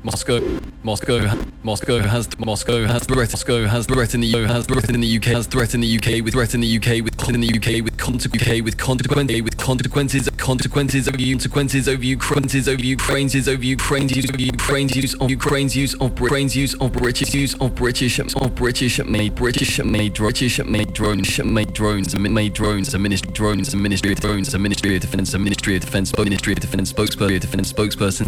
threat in the UK, has threat in the UK, has threat in the UK, with threat in the UK, with in the UK, with consequences over Ukraine's use of British made drones, a ministry of defense spokesperson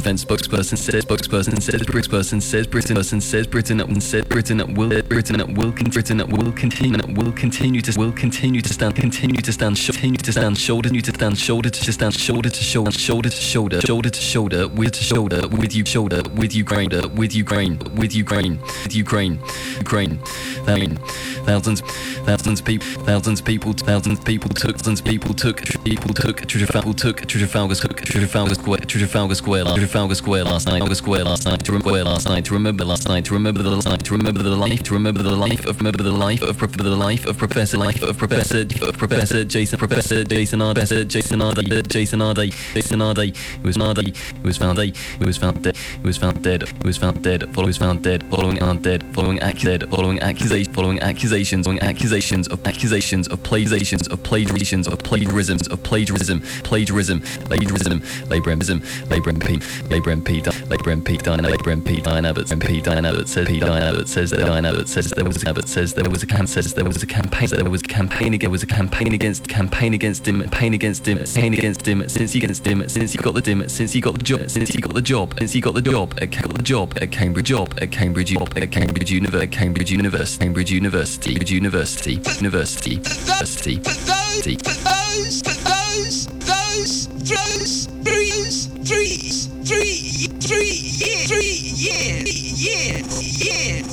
says Britain will continue to stand shoulder to shoulder with Ukraine. Thousands people took Trafalgar Square last night to remember the life of Professor Jason Arde, who was found dead following accusations of plagiarism. Labour MP says there was a campaign against him since he got the job at Cambridge University. For those 3 years.